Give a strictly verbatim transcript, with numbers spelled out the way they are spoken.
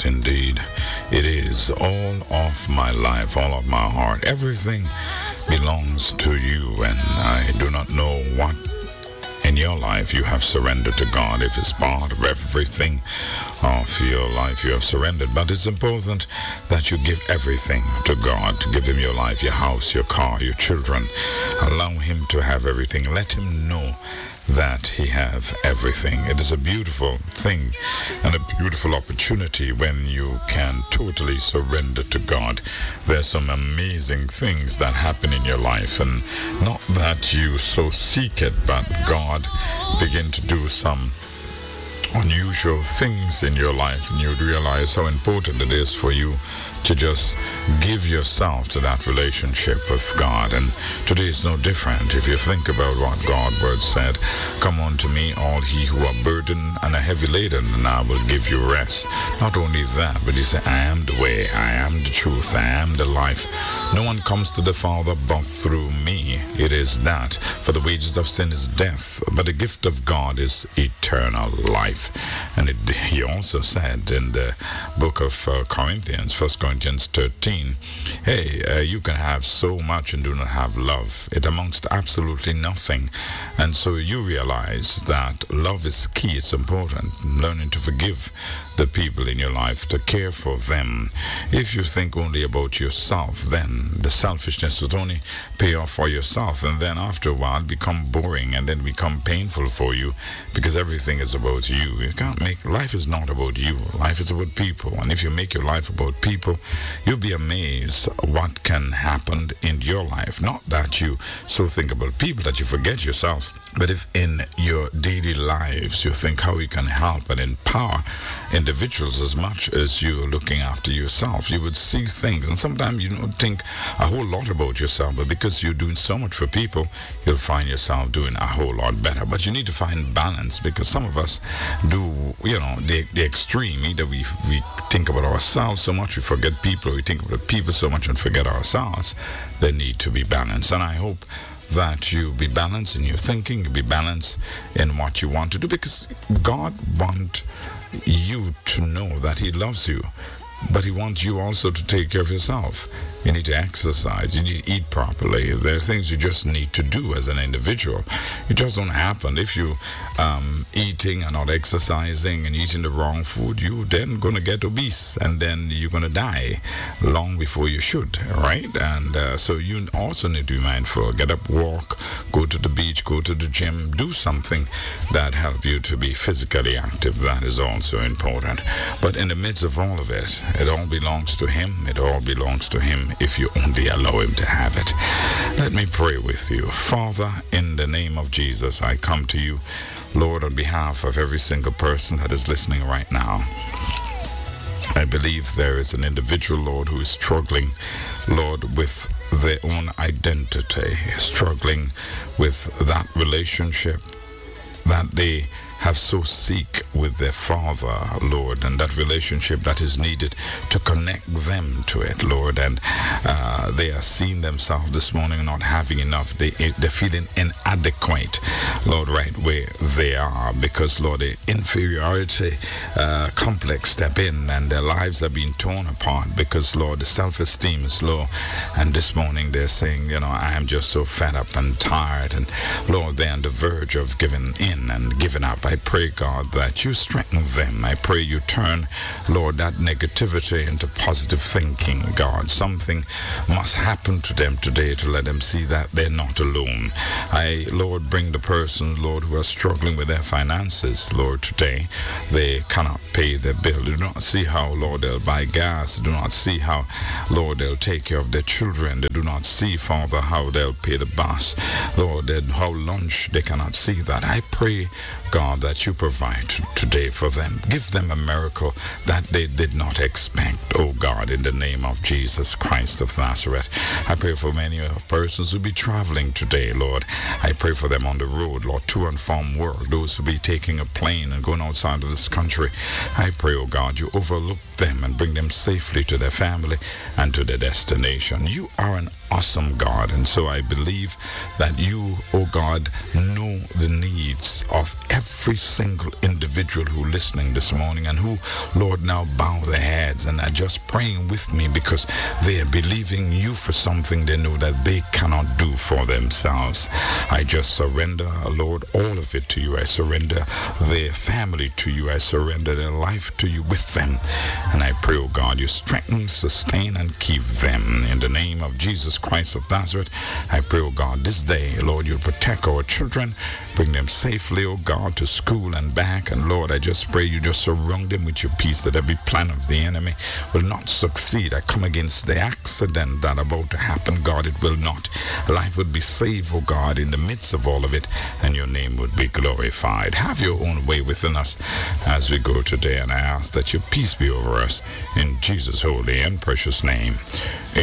Yes, indeed. It is all of my life, all of my heart. Everything belongs to you, and I do not know what in your life you have surrendered to God. If it's part of everything of your life you have surrendered, but it's important that you give everything to God, to give him your life, your house, your car, your children. Allow him to have everything. Let him know that he have everything. It is a beautiful thing and a beautiful opportunity when you can totally surrender to God. There's some amazing things that happen in your life, and not that you so seek it, but God begin to do some unusual things in your life, and you'd realize how important it is for you to just give yourself to that relationship with God. And today is no different. If you think about what God's word said, come unto me, all ye who are burdened and are heavy laden, and I will give you rest. Not only that, but he said, I am the way, I am the truth, I am the life. No one comes to the Father but through me. It is that. For the wages of sin is death, but the gift of God is eternal life. And it, he also said in the book of uh, Corinthians, First Corinthians thirteen, hey, uh, you can have so much and do not have love. It amounts to absolutely nothing. And so you realize that love is key. It's important. Learning to forgive the people in your life, to care for them. If you think only about yourself, then the selfishness would only pay off for yourself, and then after a while become boring and then become painful for you, because everything is about you. You can't make, life is not about you. Life is about people. And if you make your life about people, you'll be amazed what can happen in your life. Not that you so think about people that you forget yourself, but if in your daily lives you think how you can help and empower individuals as much as you're looking after yourself, you would see things. And sometimes you don't think a whole lot about yourself, but because you're doing so much for people, you'll find yourself doing a whole lot better. But you need to find balance, because some of us do, you know, the, the extreme. Either we, we think about ourselves so much we forget people, or we think about people so much and forget ourselves. They need to be balanced. And I hope that you be balanced in your thinking, you be balanced in what you want to do, because God wants you to know that he loves you, but he wants you also to take care of yourself. You need to exercise. You need to eat properly. There are things you just need to do as an individual. It just don't happen. If you um, eating and not exercising and eating the wrong food, you then going to get obese, and then you're going to die long before you should, right? And uh, so you also need to be mindful. Get up, walk, go to the beach, go to the gym, do something that help you to be physically active. That is also important. But in the midst of all of it, it all belongs to him. It all belongs to him if you only allow him to have it. Let me pray with you. Father, in the name of Jesus, I come to you, Lord, on behalf of every single person that is listening right now. I believe there is an individual, Lord, who is struggling, Lord, with their own identity, struggling with that relationship that they have so seek with their Father, Lord, and that relationship that is needed to connect them to it, Lord. And uh, they are seeing themselves this morning not having enough. They, they're feeling inadequate, Lord, right where they are, because, Lord, the inferiority uh, complex step in, and their lives are being torn apart because, Lord, the self-esteem is low. And this morning they're saying, you know, I am just so fed up and tired, and, Lord, they're on the verge of giving in and giving up. I pray, God, that you strengthen them. I pray you turn, Lord, that negativity into positive thinking, God. Something must happen to them today to let them see that they're not alone. I, Lord, bring the persons, Lord, who are struggling with their finances, Lord, today. They cannot pay their bill. They do not see how, Lord, they'll buy gas. They do not see how, Lord, they'll take care of their children. They do not see, Father, how they'll pay the bus. Lord, how lunch, they cannot see that. I pray, God, that you provide today for them. Give them a miracle that they did not expect, oh God, in the name of Jesus Christ of Nazareth. I pray for many persons who be traveling today, Lord. I pray for them on the road, Lord, to and from work, those who be taking a plane and going outside of this country. I pray, oh God, you overlook them and bring them safely to their family and to their destination. You are an awesome God, and so I believe that you, oh God, know the needs of every every single individual who listening this morning and who, Lord, now bow their heads and are just praying with me because they are believing you for something they know that they cannot do for themselves. I just surrender, Lord, all of it to you. I surrender their family to you. I surrender their life to you with them. And I pray, oh God, you strengthen, sustain, and keep them. In the name of Jesus Christ of Nazareth, I pray, oh God, this day, Lord, you'll protect our children, bring them safely, oh God, to school and back. And Lord, I just pray you just surround them with your peace, that every plan of the enemy will not succeed. I come against the accident that about to happen, God, it will not. Life would be saved, oh God, in the midst of all of it, and your name would be glorified. Have your own way within us as we go today, and I ask that your peace be over us in Jesus' holy and precious name.